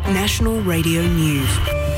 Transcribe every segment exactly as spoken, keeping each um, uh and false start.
National Radio News.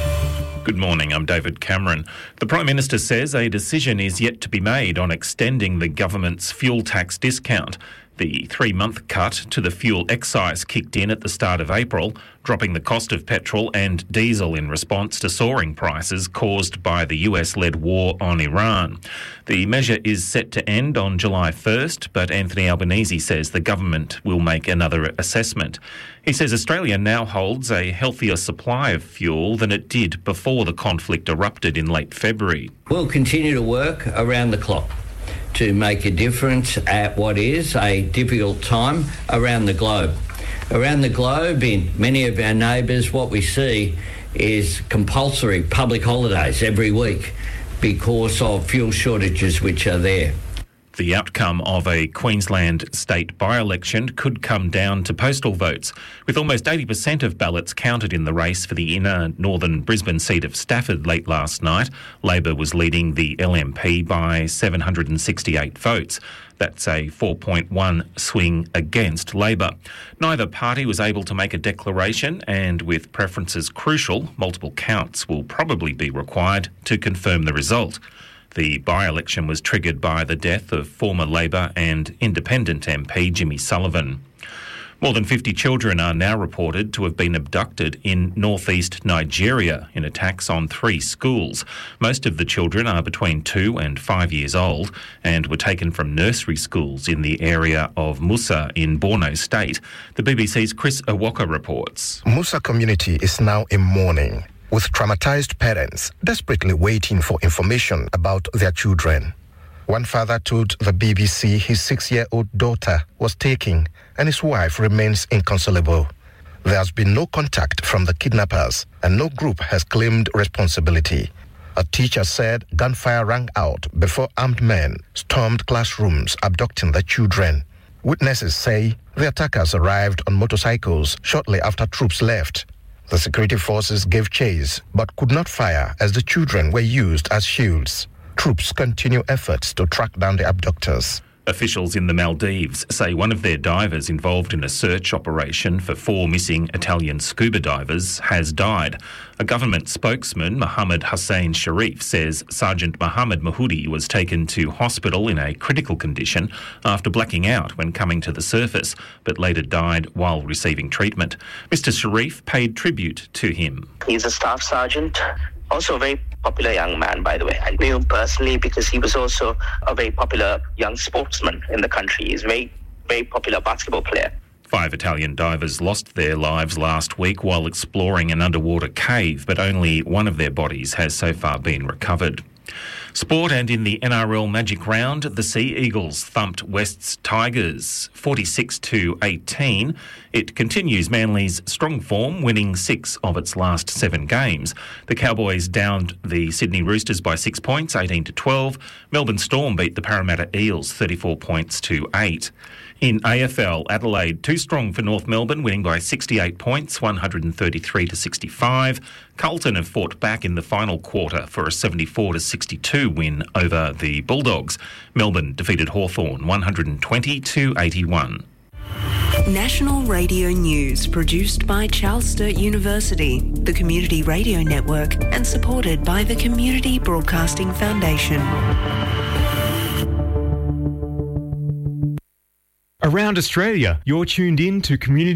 Good morning, I'm David Cameron. The Prime Minister says a decision is yet to be made on extending the government's fuel tax discount. The three-month cut to the fuel excise kicked in at the start of April, dropping the cost of petrol and diesel in response to soaring prices caused by the U S-led war on Iran. The measure is set to end on July first, but Anthony Albanese says the government will make another assessment. He says Australia now holds a healthier supply of fuel than it did before the conflict erupted in late February. We'll continue to work around the clock to make a difference at what is a difficult time around the globe. Around the globe, in many of our neighbours, what we see is compulsory public holidays every week because of fuel shortages which are there. The outcome of a Queensland state by-election could come down to postal votes. With almost eighty percent of ballots counted in the race for the inner northern Brisbane seat of Stafford late last night, Labor was leading the L M P by seven hundred sixty-eight votes. That's a four point one swing against Labor. Neither party was able to make a declaration, and with preferences crucial, multiple counts will probably be required to confirm the result. The by-election was triggered by the death of former Labor and Independent M P Jimmy Sullivan. More than fifty children are now reported to have been abducted in northeast Nigeria in attacks on three schools. Most of the children are between two and five years old and were taken from nursery schools in the area of Musa in Borno State. The B B C's Chris Awaka reports. Musa community is now in mourning, with traumatized parents desperately waiting for information about their children. One father told the B B C his six-year-old daughter was taken and his wife remains inconsolable. There has been no contact from the kidnappers and no group has claimed responsibility. A teacher said gunfire rang out before armed men stormed classrooms abducting the children. Witnesses say the attackers arrived on motorcycles shortly after troops left. The security forces gave chase but could not fire as the children were used as shields. Troops continue efforts to track down the abductors. Officials in the Maldives say one of their divers involved in a search operation for four missing Italian scuba divers has died. A government spokesman, Mohammed Hussein Sharif, says Sergeant Mohammed Mahudi was taken to hospital in a critical condition after blacking out when coming to the surface, but later died while receiving treatment. Mister Sharif paid tribute to him. He's a staff sergeant. Also a very popular young man, by the way. I knew him personally because he was also a very popular young sportsman in the country. He's a very, very popular basketball player. Five Italian divers lost their lives last week while exploring an underwater cave, but only one of their bodies has so far been recovered. Sport, and in the N R L Magic Round, the Sea Eagles thumped West's Tigers forty-six to eighteen. It continues Manly's strong form, winning six of its last seven games. The Cowboys downed the Sydney Roosters by six points, eighteen to twelve. Melbourne Storm beat the Parramatta Eels thirty-four points to eight. In A F L, Adelaide too strong for North Melbourne, winning by sixty-eight points, one hundred thirty-three to sixty-five. Carlton have fought back in the final quarter for a seventy-four to sixty-two win over the Bulldogs. Melbourne defeated Hawthorn one hundred twenty to eighty-one. National Radio News, produced by Charles Sturt University, the Community Radio Network, and supported by the Community Broadcasting Foundation. Around Australia, you're tuned in to Community